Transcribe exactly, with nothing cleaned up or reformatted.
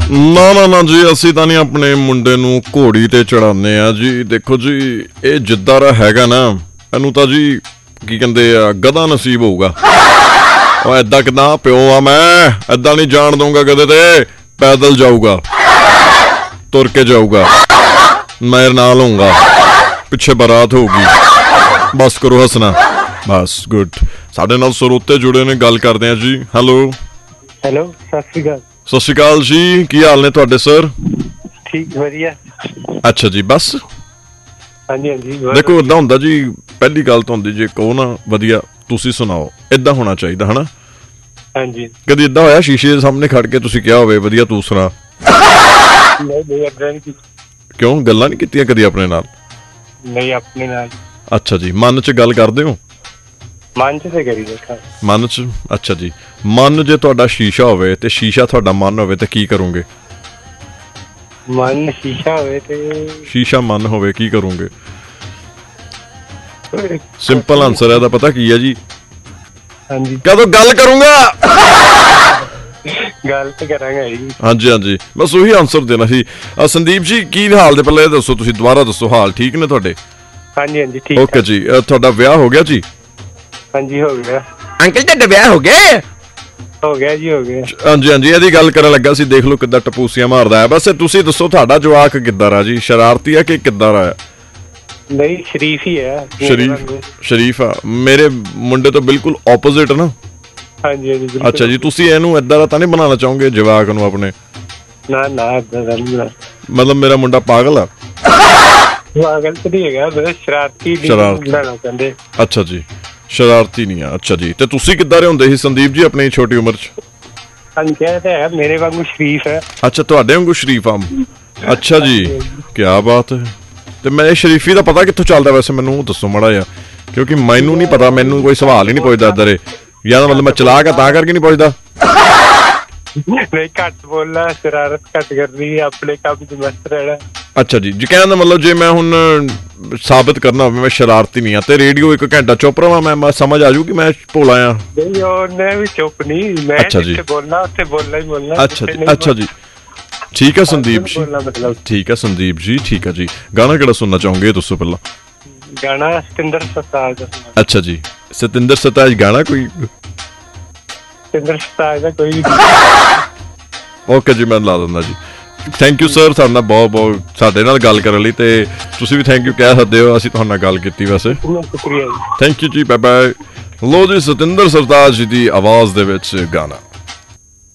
ਨਾ ਨਾ ਨਾ ਜੀ, ਅਸੀਂ ਤਾਂ ਨਹੀਂ ਆਪਣੇ ਮੁੰਡੇ ਨੂੰ ਘੋੜੀ ਤੇ ਚੜਾਉਂਦੇ ਆ ਜੀ। ਦੇਖੋ ਜੀ, ਇਹ ਜਿੱਦਾਂ ਦਾ ਹੈਗਾ ਨਾ, ਇਹਨੂੰ ਤਾਂ ਜੀ ਕੀ ਕਹਿੰਦੇ ਆ, ਗਧਾ ਨਸੀਬ ਹੋਊਗਾ। ਉਹ ਏਦਾਂ ਕਿੱਦਾਂ, ਪਿਓ ਆ ਮੈਂ, ਏਦਾਂ ਨਹੀਂ ਜਾਣ ਦਊਂਗਾ ਕਦੇ ਤੇ। ਪੈਦਲ ਜਾਊਗਾ, ਤੁਰ ਕੇ ਜਾਊਗਾ, ਮੈਂ ਨਾਲ ਹੋਊਂਗਾ, ਪਿੱਛੇ ਬਾਰਾਤ ਹੋਊਗੀ। ਬਸ ਕਰੋ ਹੱਸਣਾ, ਬਸ ਗੁੱਡ। ਸਾਡੇ ਨਾਲ ਸਰੋਤੇ ਜੁੜੇ ਨੇ, ਗੱਲ ਕਰਦੇ ਆ ਜੀ। ਹੈਲੋ ਹੈਲੋ, ਸਤਿ ਸ਼੍ਰੀ ਅਕਾਲ। ਸਤਿ ਸ਼੍ਰੀ ਅਕਾਲ ਜੀ, ਕੀ ਹਾਲ ਨੇ ਤੁਹਾਡੇ ਸਰ? ਠੀਕ, ਵਧੀਆ। ਅੱਛਾ ਜੀ, ਬਸ ਹਾਂਜੀ ਹਾਂਜੀ। ਦੇਖੋ ਏਦਾਂ ਹੁੰਦਾ ਜੀ, ਪਹਿਲੀ ਗੱਲ ਤਾਂ ਹੁੰਦੀ ਜੇ ਕਹੋ ਨਾ ਵਧੀਆ, ਤੁਸੀਂ ਸੁਣਾਓ, ਏਦਾਂ ਹੋਣਾ ਚਾਹੀਦਾ ਹਨਾ। ਹਾਂਜੀ। ਕਦੀ ਏਦਾਂ ਹੋਇਆ ਸ਼ੀਸ਼ੇ ਦੇ ਸਾਹਮਣੇ ਖੜ ਕੇ ਤੁਸੀਂ ਕਿਹਾ ਹੋਵੇ ਵਧੀਆ ਤੂੰ ਸੁਣਾ? ਨਹੀਂ ਨਹੀਂ, ਏਦਾਂ ਨਹੀਂ। ਕਿਉਂ, ਗੱਲਾਂ ਨਹੀਂ ਕੀਤੀਆਂ ਕਦੀ ਆਪਣੇ ਨਾਲ? ਨਹੀਂ, ਆਪਣੇ ਨਾਲ। ਅੱਛਾ ਜੀ, ਮਨ 'ਚ ਗੱਲ ਕਰਦੇ ਹੋ? ਮਨ 'ਚ ਤੇ ਕਰੀ ਦੇਖਾ। ਮਨ 'ਚ? ਅੱਛਾ ਜੀ, ਮਨ ਜੇ ਤੁਹਾਡਾ ਸ਼ੀਸ਼ਾ ਹੋਵੇ ਤੇ ਸ਼ੀਸ਼ਾ ਤੁਹਾਡਾ ਮਨ ਹੋਵੇ ਤੇ ਕੀ ਕਰੋਗੇ? ਮਨ ਸ਼ੀਸ਼ਾ ਹੋਵੇ ਤੇ ਸ਼ੀਸ਼ਾ ਮਨ ਹੋਵੇ, ਕੀ ਕਰੋਗੇ? ਸਿੰਪਲ ਆਨਸਰ ਹੈ, ਦਾ ਪਤਾ ਕੀ ਹੈ ਜੀ? ਹਾਂਜੀ। ਕਦੋਂ ਗੱਲ ਕਰੂੰਗਾ, ਗੱਲ ਤੇ ਕਰਾਂਗਾ ਜੀ। ਹਾਂਜੀ ਹਾਂਜੀ, ਬਸ ਉਹੀ ਆਨਸਰ ਦੇਣਾ ਸੀ। ਸੰਦੀਪ ਜੀ, ਕੀ ਹਾਲ ਦੇ? ਪਹਿਲਾਂ ਇਹ ਦੱਸੋ, ਤੁਸੀਂ ਦੁਬਾਰਾ ਦੱਸੋ, ਹਾਲ ਠੀਕ ਨੇ ਤੁਹਾਡੇ? ਹਾਂਜੀ ਹਾਂਜੀ, ਠੀਕ। ਓਕੇ ਜੀ, ਤੁਹਾਡਾ ਵਿਆਹ ਹੋ ਗਿਆ ਜੀ? ਹਾਂਜੀ, ਹੋ ਗਿਆ। ਅੰਕਲ ਤੁਹਾਡਾ ਵਿਆਹ ਹੋ ਗਿਆ? ਹੋ ਗਿਆ ਜੀ, ਹੋ ਗਿਆ। ਹਾਂਜੀ ਹਾਂਜੀ, ਇਹਦੀ ਗੱਲ ਕਰਨ ਲੱਗਾ ਸੀ। ਦੇਖ ਲਓ ਕਿੱਦਾਂ ਟਪੂਸੀਆਂ ਮਾਰਦਾ ਹੈ। ਬਸ ਤੁਸੀਂ ਦੱਸੋ, ਤੁਹਾਡਾ ਜਵਾਕ ਕਿੱਦਾਂ ਦਾ ਜੀ? ਸ਼ਰਾਰਤੀ ਹੈ ਕਿ ਕਿੱਦਾਂ ਦਾ ਹੈ? ਨਹੀਂ, ਸ਼ਰੀਫ ਹੀ ਹੈ। ਸ਼ਰੀਫ ਸ਼ਰੀਫ ਆ। ਮੇਰੇ ਮੁੰਡੇ ਤੋਂ ਬਿਲਕੁਲ ਆਪੋਜ਼ਿਟ ਨਾ। ਹਾਂਜੀ ਹਾਂਜੀ। ਅੱਛਾ ਜੀ, ਤੁਸੀਂ ਇਹਨੂੰ ਏਦਾਂ ਦਾ ਤਾਂ ਨਹੀਂ ਬਣਾਉਣਾ ਚਾਹੋਗੇ ਜਵਾਕ ਨੂੰ ਆਪਣੇ? ਨਾ ਨਾ, ਏਦਾਂ ਦਾ ਨਹੀਂ। ਮਤਲਬ ਮੇਰਾ ਮੁੰਡਾ ਪਾਗਲ ਆ? ਪਾਗਲ ਤਾਂ ਨਹੀਂ ਹੈਗਾ, ਮੈਂ ਸ਼ਰਾਰਤੀ ਬਣਾਉਣਾ ਚਾਹੁੰਦੇ। ਅੱਛਾ ਜੀ, ਸ਼ਰਾਰਤੀ ਨਹੀਂ ਆ। ਅੱਛਾ ਜੀ, ਤੇ ਤੁਸੀਂ ਕਿੱਦਾਂ ਦੇ ਹੁੰਦੇ ਸੀ ਸੰਦੀਪ ਜੀ ਆਪਣੀ ਛੋਟੀ ਉਮਰ 'ਚ? ਹਾਂਜੀ, ਕਿਹਾ ਤਾਂ ਹੈ, ਮੇਰੇ ਵਾਂਗੂ ਸ਼ਰੀਫ ਹੈ। ਅੱਛਾ, ਤੁਹਾਡੇ ਵਾਂਗੂ ਸ਼ਰੀਫ ਆ? ਅੱਛਾ ਜੀ, ਕੀ ਬਾਤ ਹੈ। ਤੇ ਮੈਂ ਸ਼ਰੀਫੀ ਦਾ ਪਤਾ ਕਿੱਥੋਂ ਚੱਲਦਾ ਵੈਸੇ, ਮੈਨੂੰ ਦੱਸੋ ਮਾੜਾ ਜਿਹਾ, ਕਿਉਂਕਿ ਮੈਨੂੰ ਨਹੀਂ ਪਤਾ, ਮੈਨੂੰ ਕੋਈ ਸਵਾਲ ਹੀ ਨਹੀਂ ਪੁੱਛਦਾ ਇੱਧਰ। ਇਹ ਜਾਂ ਮਤਲਬ ਮੈਂ ਚਲਾਕ ਆ ਤਾਂ ਕਰਕੇ ਨਹੀਂ ਪੁੱਛਦਾ? ਨਹੀਂ, ਘੱਟ ਬੋਲਣਾ, ਸ਼ਰਾਰਤ ਘੱਟ ਕਰਨੀ, ਆਪਣੇ ਕੰਮ 'ਚ ਮਸਤ ਰਹਿਣਾ। ਅੱਛਾ ਜੀ, ਜੀ ਕਹਿਣ ਦਾ ਮਤਲਬ ਜੇ ਮੈਂ ਹੁਣ ਸਾਬਤ ਕਰਨਾ ਹੋਵੇ ਮੈਂ ਸ਼ਰਾਰਤੀ ਨਹੀਂ ਆ, ਤੇ ਰੇਡੀਓ ਇੱਕ ਘੰਟਾ ਚੁੱਪ ਰਵਾਂ, ਮੈਂ ਸਮਝ ਆ ਜੂ ਕਿ ਮੈਂ ਭੋਲਾ ਆ? ਨਹੀਂ, ਉਹਨੇ ਵੀ ਚੁੱਪ ਨਹੀਂ, ਮੈਂ ਜਿੱਥੇ ਬੋਲਣਾ ਉੱਥੇ ਬੋਲਣਾ ਹੀ ਬੋਲਣਾ। ਅੱਛਾ ਜੀ, ਅੱਛਾ ਜੀ, ਠੀਕ ਹੈ ਸੰਦੀਪ ਜੀ, ਠੀਕ ਹੈ ਸੰਦੀਪ ਜੀ, ਠੀਕ ਹੈ ਜੀ। ਗਾਣਾ ਕਿਹੜਾ ਸੁਣਨਾ ਚਾਹੋਗੇ ਦੱਸੋ ਪਹਿਲਾਂ? ਗਾਣਾ ਸਤਿੰਦਰ ਸਰਤਾਜ ਦਾ। ਅੱਛਾ ਜੀ, ਸਤਿੰਦਰ ਸਰਤਾਜ ਗਾਣਾ ਕੋਈ? ਸਤਿੰਦਰ ਸਰਤਾਜ ਦਾ ਕੋਈ? ਓਕੇ ਜੀ, ਮੈਂ ਲਾ ਦਿੰਦਾ ਜੀ। ਥੈਂਕ ਯੂ ਸਰ, ਸਾਡੇ ਨਾਲ ਬਹੁਤ ਬਹੁਤ ਸਾਡੇ ਨਾਲ ਗੱਲ ਕਰਨ ਲਈ, ਤੇ ਤੁਸੀਂ ਵੀ ਥੈਂਕ ਯੂ ਕਹਿ ਸਕਦੇ ਹੋ, ਅਸੀਂ ਤੁਹਾਡੇ ਨਾਲ ਗੱਲ ਕੀਤੀ ਵੈਸੇ। ਸ਼ੁਕਰੀਆ ਜੀ, ਥੈਂਕ ਯੂ ਜੀ, ਬਾਏ ਬਾਏ। ਲੋ ਜੀ, ਸਤਿੰਦਰ ਸਰਤਾਜ ਜੀ ਦੀ ਆਵਾਜ਼ ਦੇ ਵਿੱਚ ਗਾਣਾ।